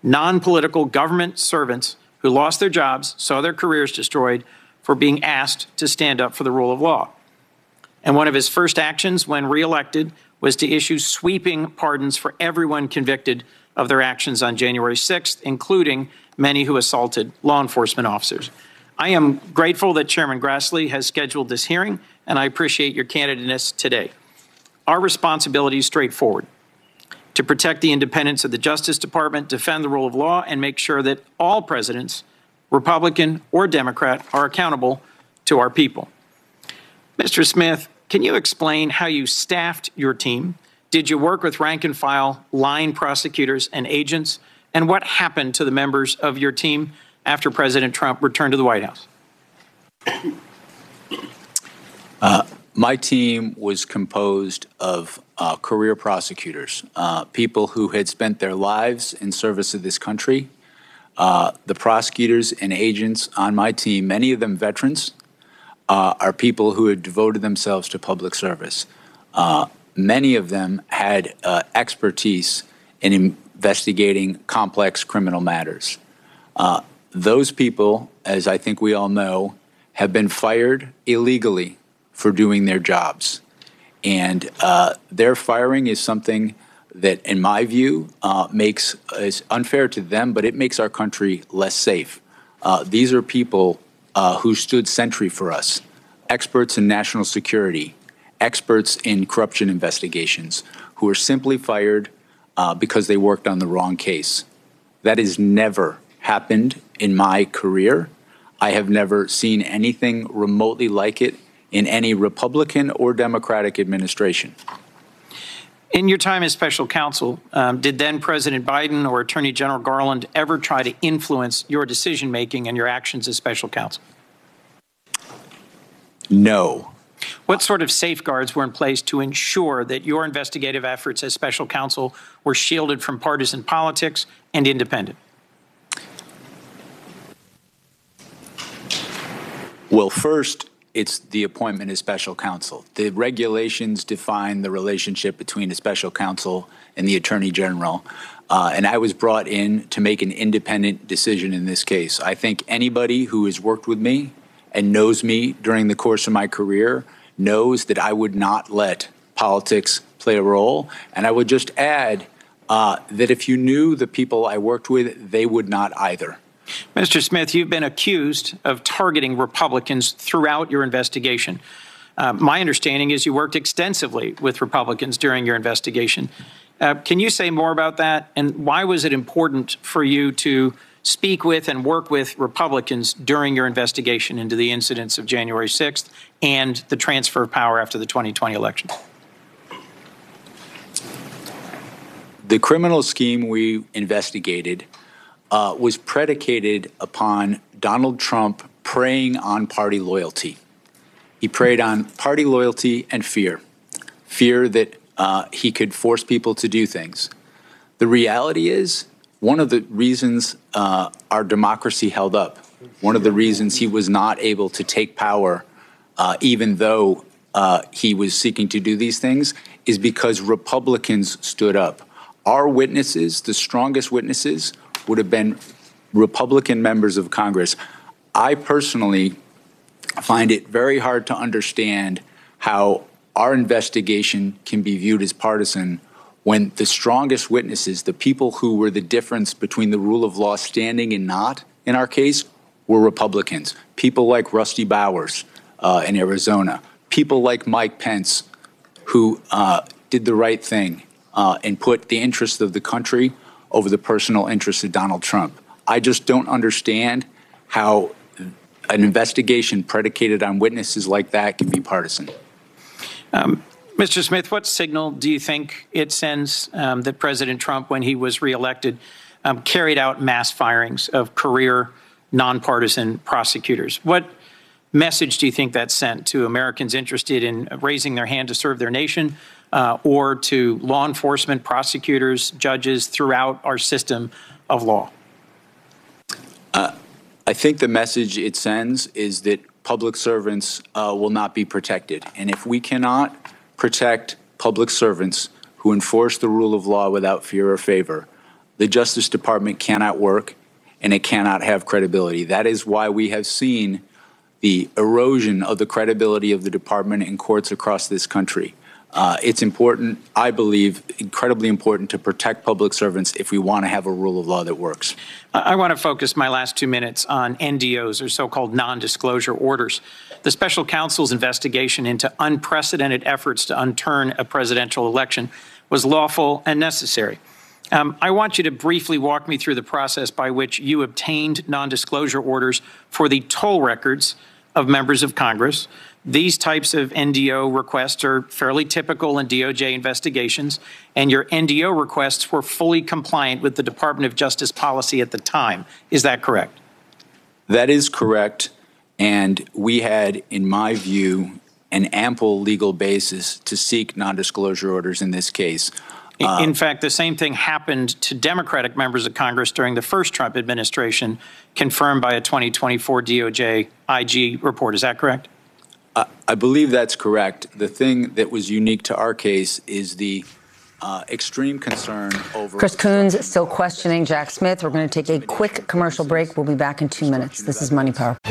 non-political government servants who lost their jobs, saw their careers destroyed for being asked to stand up for the rule of law. And one of his first actions when reelected was to issue sweeping pardons for everyone convicted of their actions on January 6th, including many who assaulted law enforcement officers. I am grateful that Chairman Grassley has scheduled this hearing, and I appreciate your candidness today. Our responsibility is straightforward: to protect the independence of the Justice Department, defend the rule of law, and make sure that all presidents, Republican or Democrat, are accountable to our people. Mr. Smith, can you explain how you staffed your team? Did you work with rank and file line prosecutors and agents? And what happened to the members of your team after President Trump returned to the White House? My team was composed of career prosecutors, people who had spent their lives in service of this country. The prosecutors and agents on my team, many of them veterans, are people who had devoted themselves to public service. Many of them had expertise in investigating complex criminal matters. Those people, as I think we all know, have been fired illegally for doing their jobs. And their firing is something that, in my view, is unfair to them, but it makes our country less safe. These are people who stood sentry for us, experts in national security, experts in corruption investigations, who are simply fired because they worked on the wrong case. That has never happened in my career. I have never seen anything remotely like it in any Republican or Democratic administration. In your time as special counsel, did then President Biden or Attorney General Garland ever try to influence your decision-making and your actions as special counsel? No. What sort of safeguards were in place to ensure that your investigative efforts as special counsel were shielded from partisan politics and independent? Well, first, it's the appointment as special counsel. The regulations define the relationship between a special counsel and the Attorney General. And I was brought in to make an independent decision in this case. I think anybody who has worked with me and knows me during the course of my career knows that I would not let politics play a role. And I would just add that if you knew the people I worked with, they would not either. Mr. Smith, you've been accused of targeting Republicans throughout your investigation. My understanding is you worked extensively with Republicans during your investigation. Can you say more about that? And why was it important for you to speak with and work with Republicans during your investigation into the incidents of January 6th and the transfer of power after the 2020 election? The criminal scheme we investigated was predicated upon Donald Trump preying on party loyalty. He preyed on party loyalty and fear that he could force people to do things. The reality is, one of the reasons our democracy held up, one of the reasons he was not able to take power, even though he was seeking to do these things, is because Republicans stood up. Our witnesses, the strongest witnesses, would have been Republican members of Congress. I personally find it very hard to understand how our investigation can be viewed as partisan when the strongest witnesses, the people who were the difference between the rule of law standing and not, in our case, were Republicans. People like Rusty Bowers in Arizona, people like Mike Pence, who did the right thing and put the interests of the country over the personal interests of Donald Trump. I just don't understand how an investigation predicated on witnesses like that can be partisan. Mr. Smith, what signal do you think it sends that President Trump, when he was reelected, carried out mass firings of career nonpartisan prosecutors? What message do you think that sent to Americans interested in raising their hand to serve their nation, or to law enforcement, prosecutors, judges throughout our system of law? I think the message it sends is that public servants will not be protected. And if we cannot protect public servants who enforce the rule of law without fear or favor, the Justice Department cannot work and it cannot have credibility. That is why we have seen the erosion of the credibility of the department in courts across this country. It's important, I believe, incredibly important to protect public servants if we want to have a rule of law that works. I want to focus my last 2 minutes on NDOs, or so-called non-disclosure orders. The special counsel's investigation into unprecedented efforts to unturn a presidential election was lawful and necessary. I want you to briefly walk me through the process by which you obtained non-disclosure orders for the toll records of members of Congress. These types of NDO requests are fairly typical in DOJ investigations, and your NDO requests were fully compliant with the Department of Justice policy at the time. Is that correct? That is correct, and we had, in my view, an ample legal basis to seek non-disclosure orders in this case. In fact, the same thing happened to Democratic members of Congress during the first Trump administration, confirmed by a 2024 DOJ IG report. Is that correct? I believe that's correct. The thing that was unique to our case is the extreme concern over— Chris Coons still questioning Jack Smith. We're going to take a quick commercial break. We'll be back in 2 minutes. This is Money Power.